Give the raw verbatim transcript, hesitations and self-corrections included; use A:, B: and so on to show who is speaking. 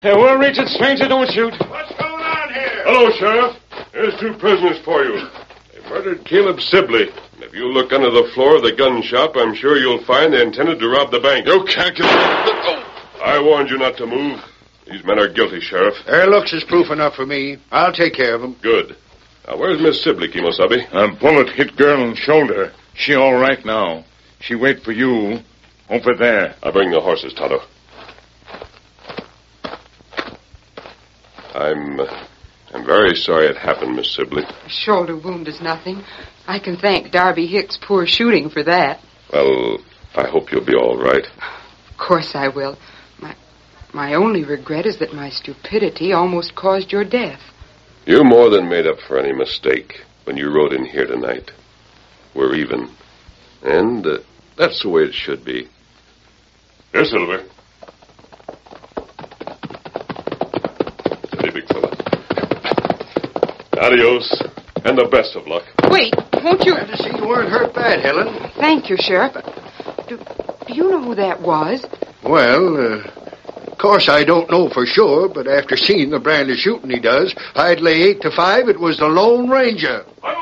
A: Hey, we'll reach it, stranger. Don't shoot.
B: What's going on here?
C: Hello, Sheriff. Here's two prisoners for you. They murdered Caleb Sibley. And if you look under the floor of the gun shop, I'm sure you'll find they intended to rob the bank.
B: You can't get... Oh.
C: I warned you not to move. These men are guilty, Sheriff.
D: Their looks is proof enough for me. I'll take care of them.
C: Good. Now, where's Miss Sibley, Kimosabe?
B: A bullet hit girl in the shoulder. She all right now. She wait for you over there.
C: I'll bring the horses, Tonto. I'm... Uh, I'm very sorry it happened, Miss Sibley.
E: A shoulder wound is nothing. I can thank Darby Hicks' poor shooting for that.
C: Well, I hope you'll be all right.
E: Of course I will. My, my only regret is that my stupidity almost caused your death.
C: You more than made up for any mistake when you rode in here tonight. We're even. And uh, that's the way it should be. Here, Silver. Steady, big fella. Adios, and the best of luck.
E: Wait, won't you...
D: Glad to see you weren't hurt bad, Helen.
E: Thank you, Sheriff. Do, do you know who that was?
D: Well, uh, of course I don't know for sure, but after seeing the brand of shooting he does, I'd lay eight to five it was the Lone Ranger.
C: Hi,